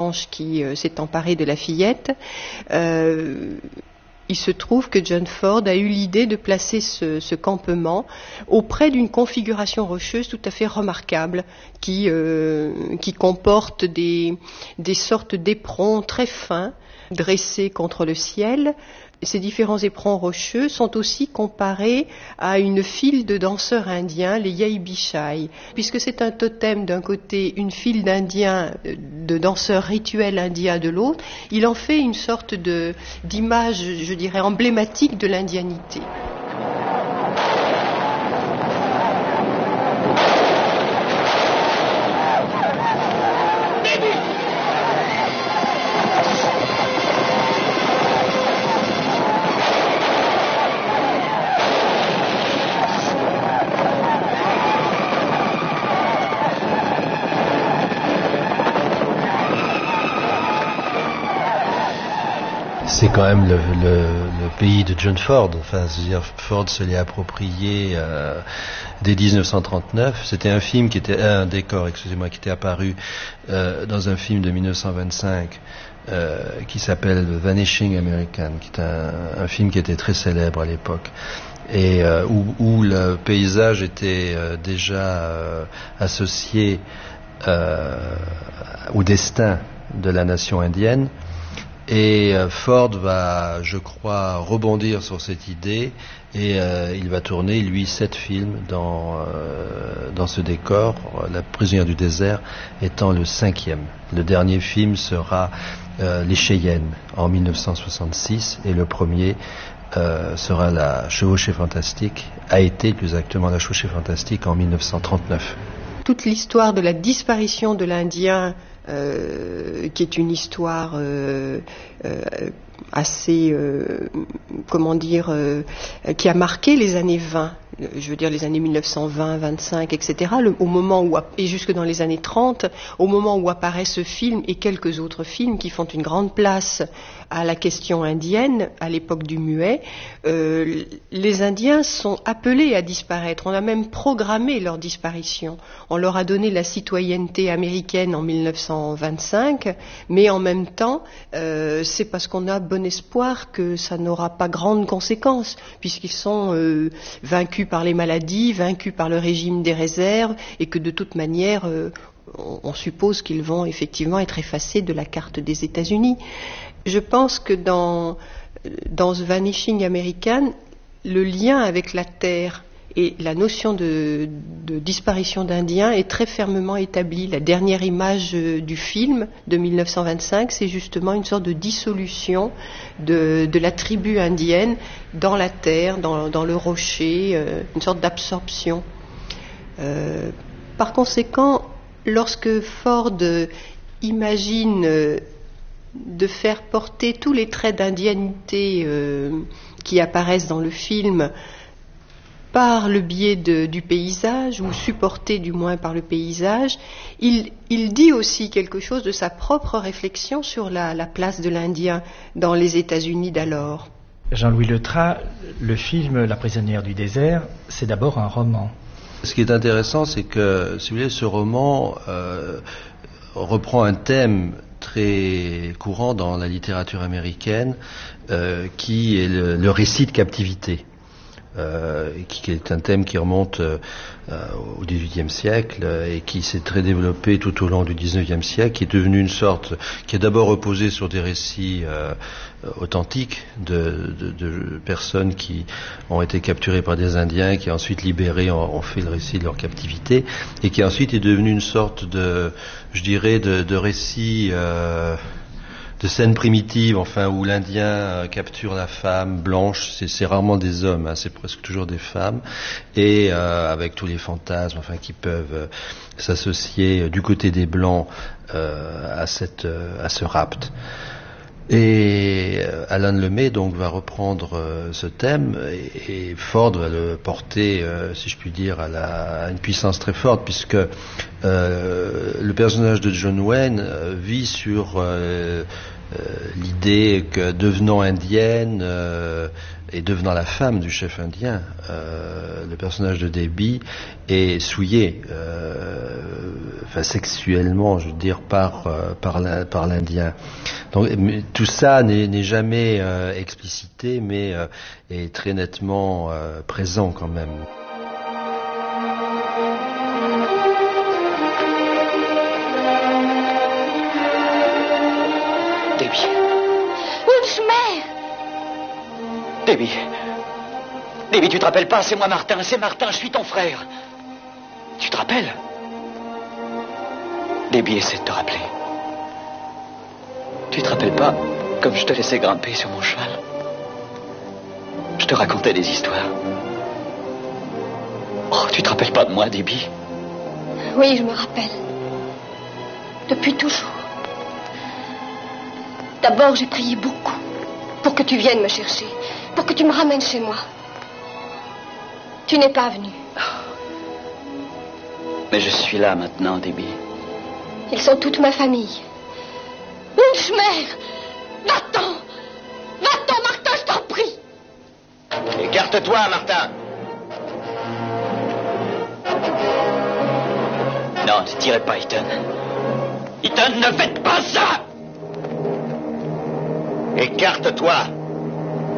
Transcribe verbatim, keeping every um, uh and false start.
blanche qui euh, s'est emparée de la fillette. Euh, il se trouve que John Ford a eu l'idée de placer ce, ce campement auprès d'une configuration rocheuse tout à fait remarquable qui, euh, qui comporte des, des sortes d'éperons très fins dressés contre le ciel. Ces différents éperons rocheux sont aussi comparés à une file de danseurs indiens, les Yaibishai. Puisque c'est un totem d'un côté, une file d'indiens, de danseurs rituels indiens de l'autre, il en fait une sorte de, d'image, je dirais, emblématique de l'indianité. C'est quand même le, le, le pays de John Ford. Enfin, c'est-à-dire Ford se l'est approprié euh, dès dix-neuf cent trente-neuf. C'était un film qui était un décor, excusez-moi, qui était apparu euh, dans un film de dix-neuf cent vingt-cinq euh, qui s'appelle The Vanishing American, qui est un, un film qui était très célèbre à l'époque et euh, où, où le paysage était euh, déjà euh, associé euh, au destin de la nation indienne. Et Ford va, je crois, rebondir sur cette idée et euh, il va tourner, lui, sept films dans, euh, dans ce décor, La prisonnière du désert étant le cinquième. Le dernier film sera euh, Les Cheyennes en dix-neuf cent soixante-six et le premier euh, sera La Chevauchée fantastique, a été plus exactement La Chevauchée fantastique en dix-neuf cent trente-neuf. Toute l'histoire de la disparition de l'Indien, Euh, qui est une histoire euh, euh, assez, euh, comment dire, euh, qui a marqué les années vingt, je veux dire les années mille neuf cent vingt, vingt-cinq, et cetera, le, au moment où, et jusque dans les années trente, au moment où apparaît ce film et quelques autres films qui font une grande place à la question indienne, à l'époque du muet, euh, les Indiens sont appelés à disparaître. On a même programmé leur disparition. On leur a donné la citoyenneté américaine en mille neuf cent vingt-cinq, mais en même temps, euh, c'est parce qu'on a bon espoir que ça n'aura pas grandes conséquences, puisqu'ils sont euh, vaincus par les maladies, vaincus par le régime des réserves, et que de toute manière, euh, on, on suppose qu'ils vont effectivement être effacés de la carte des États-Unis. Je pense que dans, dans The Vanishing American, le lien avec la terre et la notion de, de disparition d'Indiens est très fermement établie. La dernière image du film de mille neuf cent vingt-cinq, c'est justement une sorte de dissolution de, de la tribu indienne dans la terre, dans, dans le rocher, euh, une sorte d'absorption. Euh, par conséquent, lorsque Ford imagine euh, de faire porter tous les traits d'indianité euh, qui apparaissent dans le film par le biais de, du paysage, ou supporté du moins par le paysage, il, il dit aussi quelque chose de sa propre réflexion sur la, la place de l'Indien dans les États-Unis d'alors. Jean-Louis Letras, le film La prisonnière du désert, c'est d'abord un roman. Ce qui est intéressant, c'est que, si vous voulez, ce roman euh, reprend un thème très courant dans la littérature américaine, euh, qui est le, le récit de captivité. Euh, qui est un thème qui remonte euh, au dix-huitième siècle euh, et qui s'est très développé tout au long du dix-neuvième siècle, qui est devenu une sorte, qui est d'abord reposé sur des récits euh, authentiques de, de, de personnes qui ont été capturées par des Indiens, qui ensuite libérés ont, ont fait le récit de leur captivité, et qui ensuite est devenu une sorte de, je dirais, de, de récit euh, de scènes primitives, enfin, où l'Indien euh, capture la femme blanche, c'est, c'est rarement des hommes, hein, c'est presque toujours des femmes, et euh, avec tous les fantasmes, enfin, qui peuvent euh, s'associer euh, du côté des blancs euh, à cette, euh, à ce rapt. Et euh, Alan Lemay donc va reprendre euh, ce thème et, et Ford va le porter, euh, si je puis dire, à, la, à une puissance très forte, puisque euh, le personnage de John Wayne euh, vit sur euh, euh, l'idée que devenant indienne euh, et devenant la femme du chef indien, euh, le personnage de Debbie est souillé, euh, enfin sexuellement, je veux dire, par euh, par, la, par l'Indien. Donc tout ça n'est, n'est jamais euh, explicité, mais euh, est très nettement euh, présent quand même. Debbie. Wunschmer. Debbie. Debbie, tu te rappelles pas, c'est moi Martin, c'est Martin, je suis ton frère. Tu te rappelles? Debbie, essaie de te rappeler. Tu te rappelles pas, comme je te laissais grimper sur mon cheval? Je te racontais des histoires. Oh, tu te rappelles pas de moi, Debbie? Oui, je me rappelle. Depuis toujours. D'abord, j'ai prié beaucoup pour que tu viennes me chercher, pour que tu me ramènes chez moi. Tu n'es pas venu. Mais je suis là maintenant, Debbie. Ils sont toute ma famille. Wunschmer! Va-t'en! Va-t'en, Martin, je t'en prie! Écarte-toi, Martin! Non, ne tirez pas, Ethan. Ethan, ne faites pas ça! Écarte-toi!